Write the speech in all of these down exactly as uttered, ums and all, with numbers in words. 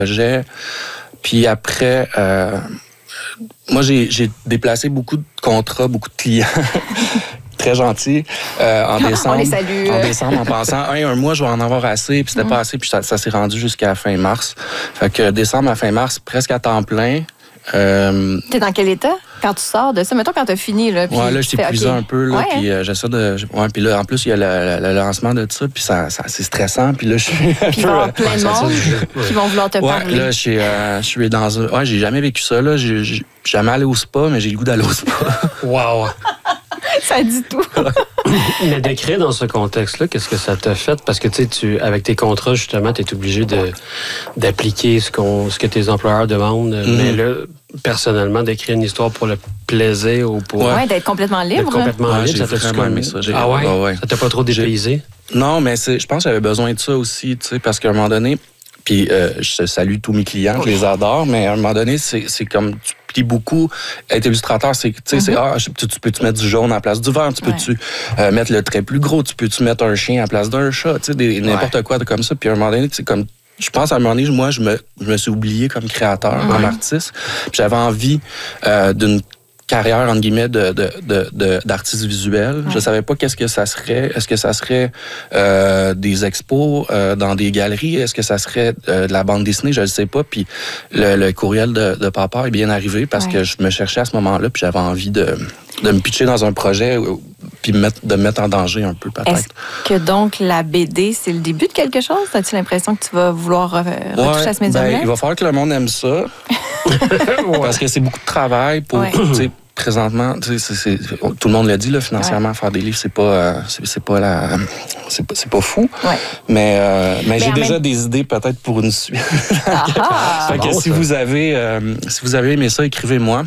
J'ai, puis après, euh, moi, j'ai, j'ai déplacé beaucoup de contrats, beaucoup de clients. Très gentil. Euh, en décembre, on les salue. En décembre, en pensant, hey, un mois, je vais en avoir assez, puis c'était mmh. pas assez, puis ça, ça s'est rendu jusqu'à fin mars. Fait que décembre à fin mars, presque à temps plein. Euh... T'es dans quel état quand tu sors de ça? Mettons quand t'as fini. Là, puis ouais, là, je suis épuisé okay. un peu. Là, ouais, puis hein? euh, j'essaie de... Ouais, puis là, en plus, il y a le, le, le lancement de tout ça, puis ça, ça, c'est stressant. Puis là, je suis... Puis il va y avoir plein de monde qui vont vouloir te ouais, parler. Là, je suis, euh, je suis dans un... Ouais, j'ai jamais vécu ça. Là. J'ai, j'ai jamais allé au spa, mais j'ai le goût d'aller au spa. Wow! Ça dit tout. Mais d'écrire dans ce contexte-là, qu'est-ce que ça t'a fait? Parce que tu sais, tu, avec tes contrats, justement, tu es obligé de, d'appliquer ce, qu'on, ce que tes employeurs demandent. Mm. Mais là, personnellement, d'écrire une histoire pour le plaisir ou pour... Ouais, d'être complètement libre. D'être complètement ouais, libre, j'ai ça t'a vraiment aimé ça. J'ai... Ah ouais? ouais, ouais. Ça t'a pas trop dépaysé? Non, mais c'est, je pense que j'avais besoin de ça aussi, tu sais, parce qu'à un moment donné, puis euh, je salue tous mes clients, je les adore, mais à un moment donné, c'est, c'est comme... Tu plies beaucoup. Être illustrateur, c'est, tu sais, mm-hmm. c'est, ah, tu, tu peux-tu mettre du jaune en place du vert, tu peux-tu ouais. euh, mettre le trait plus gros, tu peux-tu mettre un chien en place d'un chat, tu sais, des, n'importe ouais. quoi de comme ça. Puis à un moment donné, c'est comme... Je pense à un moment donné, moi, je me, je me suis oublié comme créateur, mm-hmm. comme artiste. Puis j'avais envie euh, d'une carrière, entre guillemets, de, de, de, de, d'artiste visuel. Ouais. Je savais pas qu'est-ce que ça serait. Est-ce que ça serait euh, des expos euh, dans des galeries? Est-ce que ça serait euh, de la bande dessinée? Je ne sais pas. Puis le, le courriel de, de papa est bien arrivé parce ouais. que je me cherchais à ce moment-là puis j'avais envie de, de me pitcher dans un projet puis mettre, de me mettre en danger un peu, peut-être. Est-ce que donc la B D, c'est le début de quelque chose? As-tu l'impression que tu vas vouloir euh, ouais, retoucher à ce médium-là? Ben, il va falloir que le monde aime ça. Parce que c'est beaucoup de travail pour... Ouais. Présentement, c'est, c'est, tout le monde l'a dit, là, financièrement, ouais. faire des livres, c'est pas, euh, c'est, c'est pas la, c'est pas, c'est pas fou. Ouais. Mais, euh, mais, mais j'ai déjà même... des idées peut-être pour une suite. Ah, fait que bon, si ça. vous avez, euh, si vous avez aimé ça, écrivez-moi.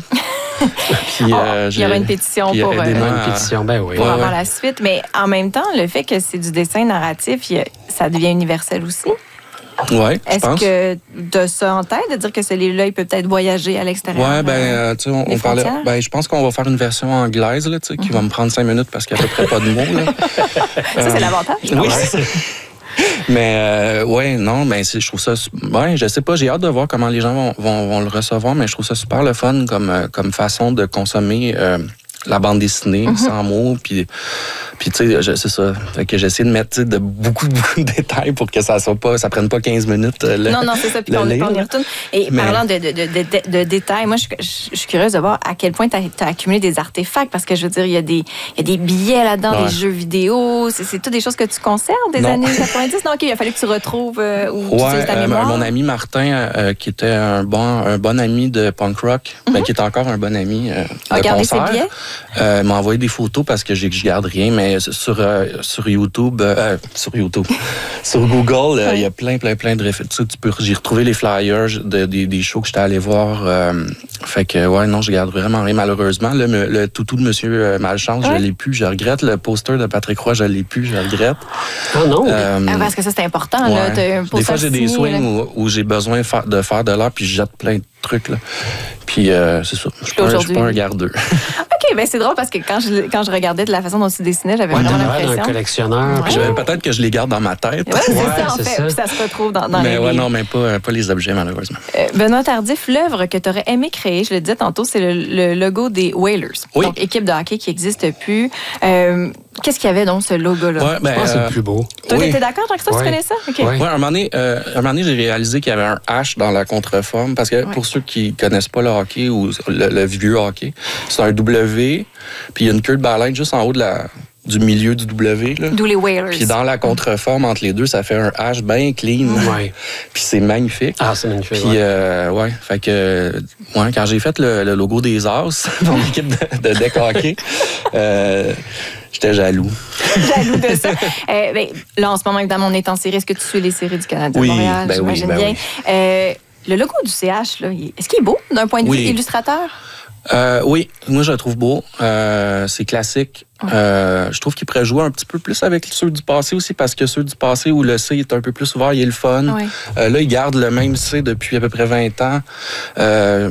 Puis, oh, euh, il y aura une pétition pour, euh, une pétition, ben oui. pour ouais, avoir ouais. la suite. Mais en même temps, le fait que c'est du dessin narratif, ça devient universel aussi. Oui, je Est-ce pense. que de ça en tête, de dire que ce livre-là, il peut peut-être voyager à l'extérieur? Oui, ben, euh, tu sais, on, on parlait. Ben, je pense qu'on va faire une version anglaise, là, tu sais, mm-hmm. qui va me prendre cinq minutes parce qu'il n'y a à peu près pas de mots, là. Ça, euh, c'est l'avantage. Oui, c'est ça. Mais, euh, ouais, non, mais c'est, je trouve ça. Ouais, je sais pas, j'ai hâte de voir comment les gens vont, vont, vont le recevoir, mais je trouve ça super le fun comme, comme façon de consommer. Euh, la bande dessinée, mm-hmm. sans mots, puis, puis tu sais, c'est ça. Fait que j'essaie de mettre de beaucoup, beaucoup de détails pour que ça soit pas, ça prenne pas quinze minutes. Le, non, non, c'est ça, puis qu'on y retourne. Et mais... parlant de, de, de, de, de détails, moi, je, je, je suis curieuse de voir à quel point tu as accumulé des artefacts, parce que je veux dire, il y a des, il y a des billets là-dedans, ouais. des jeux vidéo, c'est, c'est toutes des choses que tu conserves des non. années quatre-vingt-dix. Non, OK, il a fallu que tu retrouves euh, ou ouais, tu utilises ta mémoire. Euh, mon ami Martin, euh, qui était un bon, un bon ami de punk rock, mm-hmm. ben, qui est encore un bon ami euh, de Regardez concert, ses billets. Euh, m'a envoyé des photos parce que je garde rien, mais sur, euh, sur YouTube, euh, sur YouTube, sur Google, il euh, ouais. y a plein, plein, plein de références. Tu peux, j'ai retrouvé les flyers de, de, des shows que j'étais allé voir. Euh, fait que, ouais, non, je garde vraiment rien, malheureusement. Le, le toutou de Monsieur Malchance, ouais. je l'ai plus, je regrette. Le poster de Patrick Roy, je l'ai plus, je regrette. Ah non? Euh, ah, parce que ça, c'est important. Ouais. Là, t'as un des fois, j'ai des swings où, où j'ai besoin de faire de l'art, puis je jette plein de trucs. Là. Puis, euh, c'est ça. Je ne suis pas un gardeux. OK, bien, c'est drôle parce que quand je, quand je regardais de la façon dont tu dessinais, j'avais ouais, vraiment l'impression. un collectionneur. Ouais. Je, peut-être que je les garde dans ma tête. Ouais, c'est ouais, ça, en c'est fait. Ça. Puis ça se retrouve dans, dans mais les ouais, livres. non, mais pas, pas les objets, malheureusement. Euh, Benoît Tardif, l'œuvre que tu aurais aimé créer, je le disais tantôt, c'est le, le logo des Whalers. Oui. Donc, équipe de hockey qui n'existe plus. Euh, qu'est-ce qu'il y avait, donc, ce logo-là? Ouais, ben, je pense que euh, c'est le plus beau. Toi, oui. t'étais d'accord, Jean-Christophe, ouais. tu connais ça? OK. Ouais, ouais, un moment donné, euh, un moment donné, j'ai réalisé qu'il y avait un H dans la contreforme. Parce que ouais. pour ceux qui connaissent pas le hockey ou le, le vieux hockey, c'est un W, puis il y a une queue de baleine juste en haut de la... du milieu du W. Là. D'où les Whalers. Puis dans la contreforme entre les deux, ça fait un H bien clean. Ouais. Puis c'est magnifique. Ah, c'est magnifique. Puis, ouais. Euh, ouais, fait que, ouais, quand j'ai fait le, le logo des As, dans l'équipe de, de deck hockey, euh, j'étais jaloux. Jaloux de ça. euh, ben, là, en ce moment, évidemment, on est en série. Est-ce que tu suis les séries du Canada oui, de Montréal? Ben j'imagine oui, ben bien. oui. Euh, le logo du C H, là, est-ce qu'il est beau d'un point de oui. vue illustrateur? Euh, oui, moi je le trouve beau. Euh, c'est classique. Ouais. Euh, je trouve qu'il pourrait jouer un petit peu plus avec ceux du passé aussi, parce que ceux du passé où le C est un peu plus ouvert, il est le fun. Ouais. Euh, là, il garde le même C depuis à peu près vingt ans. Euh,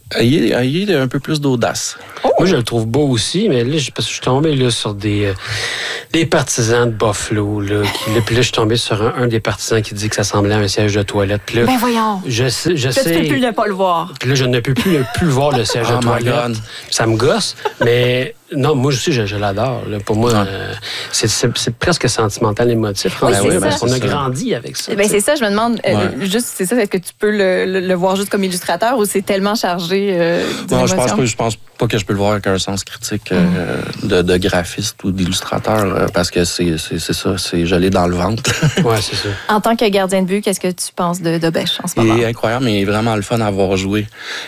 Ayez, ayez un peu plus d'audace. Oh. Moi, je le trouve beau aussi, mais là, parce que je suis tombé là, sur des, euh, des partisans de Buffalo. Là, qui, là, puis là, je suis tombé sur un, un des partisans qui dit que ça semblait à un siège de toilette. Puis là, ben voyons. Je sais. Je là, sais tu peux plus ne pas le voir. Puis là, je ne peux plus, le, plus voir le siège oh de toilette. Ça me gosse, mais non, moi aussi, je, je l'adore. Là. Pour moi, euh, c'est, c'est, c'est presque sentimental, émotif. Oui, oui, c'est parce ça. qu'on a grandi avec ça. Ben, c'est ça, je me demande, ouais. euh, juste, c'est ça, est-ce que tu peux le, le, le voir juste comme illustrateur ou c'est tellement chargé euh, Non, je pense, pas, je pense pas que je peux le voir avec un sens critique euh, mm. de, de graphiste ou d'illustrateur, euh, parce que c'est, c'est, c'est ça, c'est je l'ai dans le ventre. Oui, c'est ça. En tant que gardien de but, qu'est-ce que tu penses de, de Bêche en ce moment? Il est incroyable, mais il est vraiment le fun à avoir joué.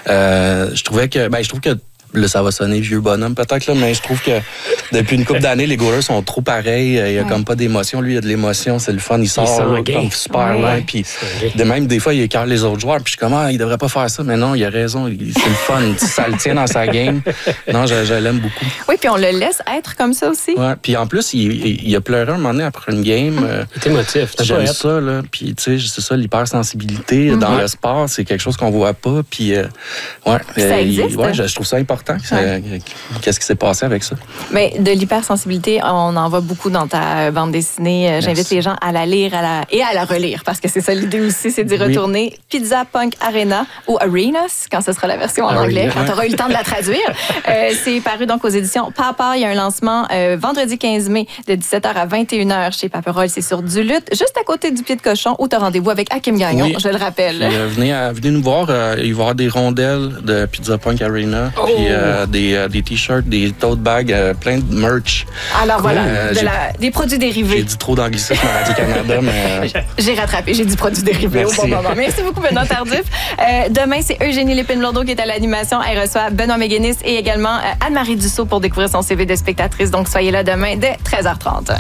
Euh, je trouvais que, ben, je trouve que là, ça va sonner vieux bonhomme peut-être, là, mais je trouve que depuis une couple d'années, les goalers sont trop pareils. Il n'y a ouais. comme pas d'émotion. Lui, il y a de l'émotion, c'est le fun. Il sort il là, comme super loin. Ouais. Puis de même, des fois, il écarte les autres joueurs. Puis je suis comme, ah, il devrait pas faire ça. Mais non, il a raison. Il, c'est le fun. Ça le tient dans sa game. Non, je, je l'aime beaucoup. Oui, puis on le laisse être comme ça aussi. Ouais. Puis en plus, il, il, il a pleuré un moment donné après une game. Hum. Il est émotif. J'aime ça. Là. Puis tu sais, c'est ça, l'hypersensibilité mm-hmm. dans le sport. C'est quelque chose qu'on voit pas. Puis euh, ouais, ça euh, existe. Il, ouais, je, je trouve ça important. Que ça, ouais. Qu'est-ce qui s'est passé avec ça? Mais de l'hypersensibilité, on en voit beaucoup dans ta bande dessinée. J'invite Merci. les gens à la lire à la... et à la relire, parce que c'est ça l'idée aussi, c'est d'y retourner. Oui. Pizza Punk Arena ou Arenas, quand ce sera la version en Arena, anglais, ouais. quand tu auras eu le temps de la traduire. euh, c'est paru donc aux éditions Papa. Il y a un lancement euh, vendredi quinze mai de dix-sept heures à vingt et une heures chez Paperol. C'est sur Duluth, juste à côté du Pied de Cochon, où tu as rendez-vous avec Hakim Gagnon, oui. je le rappelle. Puis, euh, venez, à, venez nous voir. Euh, il va y avoir des rondelles de Pizza Punk Arena, oh. puis euh, des, euh, des t-shirts, des tote bags, euh, plein de merch. Alors voilà, euh, de la, des produits dérivés. J'ai dit trop d'anglicisme à Radio-Canada, mais... J'ai rattrapé, j'ai dit produits dérivés Merci. au bon moment. Merci beaucoup, Benoît Tardif. Euh, demain, c'est Eugénie Lépine-Blondeau qui est à l'animation. Elle reçoit Benoît Méguénis et également euh, Anne-Marie Dussault pour découvrir son C V de spectatrice. Donc, soyez là demain dès treize heures trente.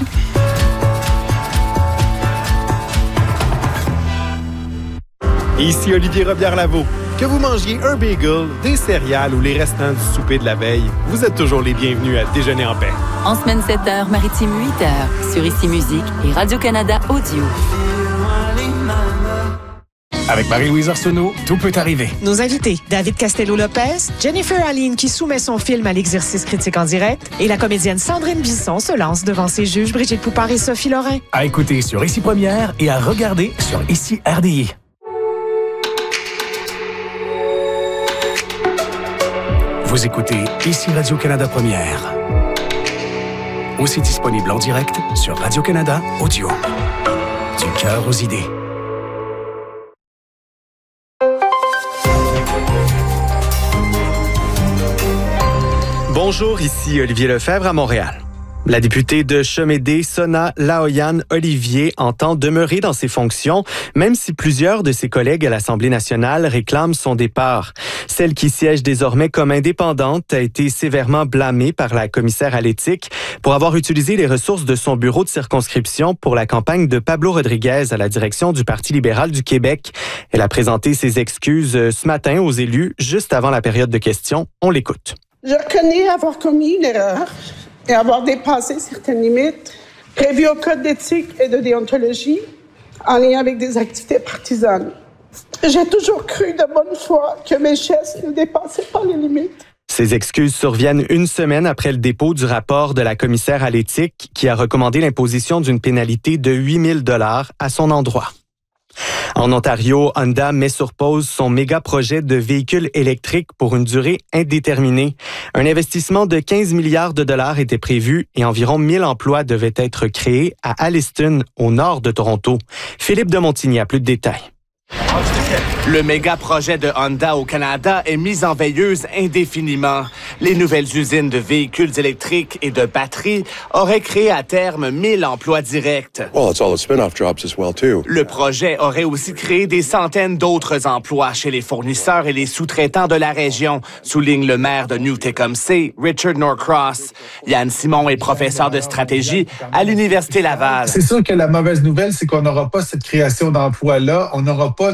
Ici Olivier Robillard-Lavaux. Que vous mangiez un bagel, des céréales ou les restants du souper de la veille, vous êtes toujours les bienvenus à Déjeuner en paix. En semaine sept heures, maritime huit heures, sur Ici Musique et Radio-Canada Audio. Avec Marie-Louise Arsenault, tout peut arriver. Nos invités, David Castello-Lopez, Jennifer Aline qui soumet son film à l'exercice critique en direct et la comédienne Sandrine Bisson se lance devant ses juges Brigitte Poupard et Sophie Lorrain. À écouter sur Ici Première et à regarder sur Ici R D I. Vous écoutez Ici Radio-Canada Première. Aussi disponible en direct sur Radio-Canada Audio. Du cœur aux idées. Bonjour, ici Olivier Lefebvre à Montréal. La députée de Chemédé, Sona Laoyan Olivier, entend demeurer dans ses fonctions, même si plusieurs de ses collègues à l'Assemblée nationale réclament son départ. Celle qui siège désormais comme indépendante a été sévèrement blâmée par la commissaire à l'éthique pour avoir utilisé les ressources de son bureau de circonscription pour la campagne de Pablo Rodriguez à la direction du Parti libéral du Québec. Elle a présenté ses excuses ce matin aux élus, juste avant la période de questions. On l'écoute. Je reconnais avoir commis une erreur et avoir dépassé certaines limites prévues au Code d'éthique et de déontologie en lien avec des activités partisanes. J'ai toujours cru de bonne foi que mes gestes ne dépassaient pas les limites. Ces excuses surviennent une semaine après le dépôt du rapport de la commissaire à l'éthique qui a recommandé l'imposition d'une pénalité de huit mille dollars à son endroit. En Ontario, Honda met sur pause son méga projet de véhicules électriques pour une durée indéterminée. Un investissement de quinze milliards de dollars était prévu et environ mille emplois devaient être créés à Alliston, au nord de Toronto. Philippe de Montigny a plus de détails. Le méga projet de Honda au Canada est mis en veilleuse indéfiniment. Les nouvelles usines de véhicules électriques et de batteries auraient créé à terme mille emplois directs. Well, it's all the spin-off jobs as well, too. Le projet aurait aussi créé des centaines d'autres emplois chez les fournisseurs et les sous-traitants de la région, souligne le maire de New-Tecumseh, Richard Norcross. Yann Simon est professeur de stratégie à l'Université Laval. C'est sûr que la mauvaise nouvelle, c'est qu'on n'aura pas cette création d'emplois-là. On n'aura pas non plus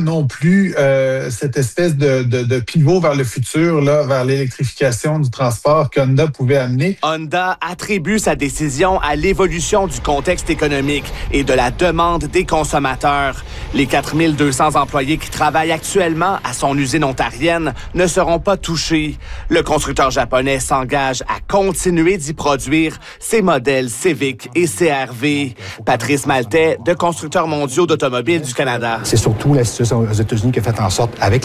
plus euh, cette espèce de, de, de pivot vers le futur, là, vers l'électrification du transport qu'Honda pouvait amener. Honda attribue sa décision à l'évolution du contexte économique et de la demande des consommateurs. Les quatre mille deux cents employés qui travaillent actuellement à son usine ontarienne ne seront pas touchés. Le constructeur japonais s'engage à continuer d'y produire ses modèles Civic et C R V. Patrice Maltais, de Constructeurs mondiaux d'automobiles du Canada. C'est surtout la situation aux États-Unis qui a fait en sorte, avec